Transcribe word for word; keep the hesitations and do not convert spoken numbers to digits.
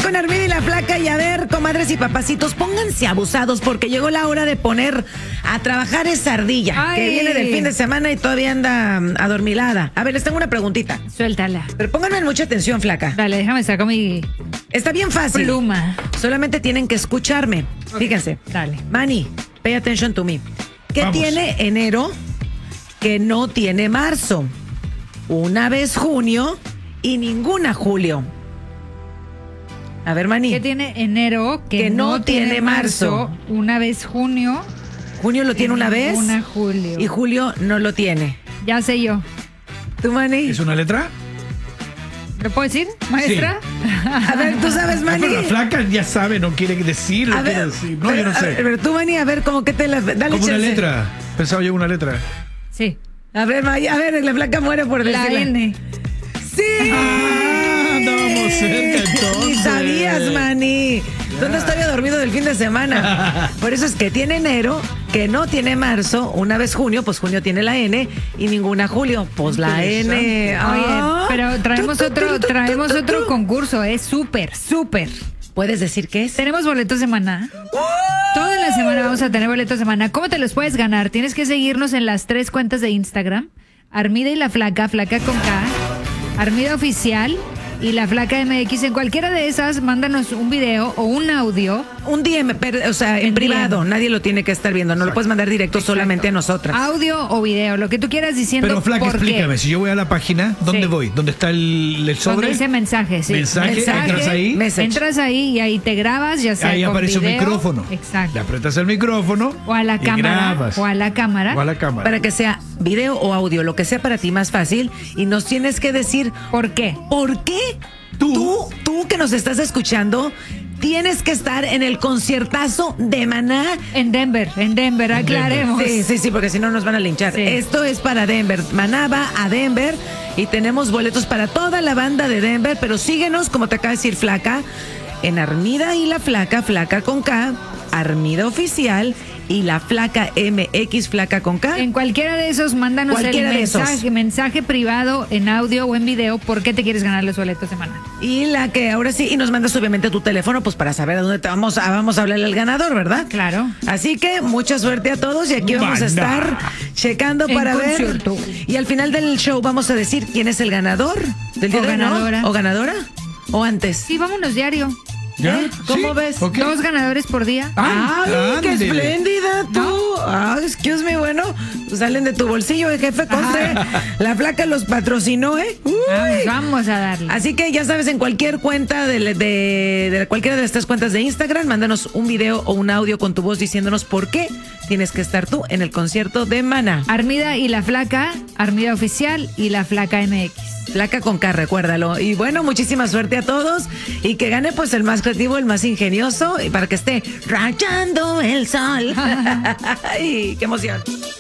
con Armida y la Flaca. Y a ver, comadres y papacitos, pónganse abusados porque llegó la hora de poner a trabajar esa ardilla. Ay. Que viene del fin de semana y todavía anda um, adormilada. A ver, les tengo una preguntita. Suéltala. Pero pónganme mucha atención, Flaca. Dale, déjame sacar mi... Está bien fácil. Pluma. Solamente tienen que escucharme. Okay. Fíjense. Dale. Manny, pay attention to me. ¿Qué Vamos. tiene enero que no tiene marzo? Una vez junio y ninguna julio. A ver, Manny. ¿Qué tiene enero que, que no, no tiene, tiene marzo? marzo? Una vez junio. Junio lo tiene una vez. Una julio. Y julio no lo tiene. Ya sé yo. ¿Tú, Manny? ¿Es una letra? ¿Lo puedo decir, maestra? Sí. A ver, ¿tú sabes, Manny? La Flaca ya sabe, no quiere decir, a ver, quiere decir. No, pero, yo no sé. A ver, tú, Manny, a ver, ¿cómo que te la... Dale Como chance. una letra. Pensaba yo una letra. Sí. A ver, May, a ver, la Flaca muere por decirla. La N. ¡Sí! Ah, andábamos cerca entonces. Ni sabías, Manny. ¿Dónde estoy dormido del fin de semana? Por eso es que tiene enero, que no tiene marzo. Una vez junio, pues junio tiene la N y ninguna julio, pues la N. Oye, Ah. pero traemos otro, traemos otro concurso, es súper, súper. ¿Puedes decir qué es? Tenemos boletos de Maná. Toda la semana vamos a tener boletos de Maná. ¿Cómo te los puedes ganar? Tienes que seguirnos en las tres cuentas de Instagram. Armida y la Flaca, Flaca con K. Armida Oficial y la Flaca M X. En cualquiera de esas, mándanos un video o un audio. Un D M, pero, o sea, en, en privado. D M. Nadie lo tiene que estar viendo. No Exacto. Lo puedes mandar directo Exacto. solamente a nosotras. Audio o video, lo que tú quieras diciendo. Pero Flaca, explícame. Qué. Si yo voy a la página, ¿dónde sí. voy? ¿Dónde está el, el sobre? Donde dice mensaje, sí. Mensaje, mensaje entras ahí. Message. Entras ahí y ahí te grabas, ya sea ahí con aparece video. un micrófono. Exacto. Le apretas el micrófono. O a la y cámara. Grabas. O a la cámara. O a la cámara. Para que sea video o audio, lo que sea para ti más fácil. Y nos tienes que decir ¿por qué? ¿Por qué? Tú, tú, tú que nos estás escuchando, tienes que estar en el conciertazo de Maná. En Denver, en Denver, aclaremos. Sí, sí, sí, porque si no nos van a linchar. Sí. Esto es para Denver. Maná va a Denver y tenemos boletos para toda la banda de Denver, pero síguenos, como te acaba de decir Flaca, en Armida y la Flaca, Flaca con K, Armida Oficial y la Flaca M X, Flaca con K. En cualquiera de esos, mándanos cualquiera el mensaje, mensaje privado en audio o en video. ¿Por qué te quieres ganar los boletos de Maná? Y la que ahora sí, y nos mandas obviamente tu teléfono, pues para saber a dónde te vamos a, vamos a hablarle al ganador, ¿verdad? Claro. Así que mucha suerte a todos y aquí vamos Maná. a estar checando en para concierto. ver. Y al final del show vamos a decir quién es el ganador del día o de hoy, ganadora. ¿no? ¿O ganadora? ¿O antes? Sí, vámonos diario. ¿Ya? ¿Eh? ¿Cómo ¿Sí? ves? Okay. Dos ganadores por día. ¡Ay, Ay qué espléndida tú! ¿No? Ah, excuse me, bueno, salen de tu bolsillo, eh, jefe, conste. La Flaca los patrocinó, ¿eh? Uy. Vamos, vamos a darle. Así que ya sabes, en cualquier cuenta de, de, de cualquiera de estas cuentas de Instagram, mándanos un video o un audio con tu voz diciéndonos por qué tienes que estar tú en el concierto de Maná. Armida y la Flaca, Armida Oficial y la Flaca M X. Flaca con K, recuérdalo. Y bueno, muchísima suerte a todos y que gane pues el más creativo, el más ingenioso y para que esté rayando el sol. ¡Ay, qué emoción!